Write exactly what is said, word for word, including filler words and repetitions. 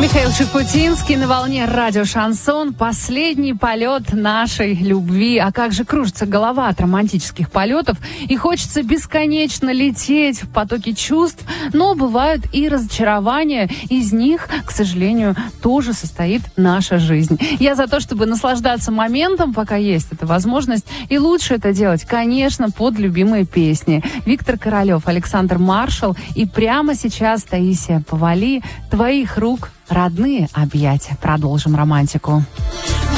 Михаил Шуфутинский на волне радио «Шансон». Последний полет нашей любви. А как же кружится голова от романтических полетов. И хочется бесконечно лететь в потоке чувств. Но бывают и разочарования. Из них, к сожалению, тоже состоит наша жизнь. Я за то, чтобы наслаждаться моментом, пока есть эта возможность. И лучше это делать, конечно, под любимые песни. Виктор Королев, Александр Маршал. И прямо сейчас Таисия Повалий. «Твоих рук родные объятия». Продолжим романтику.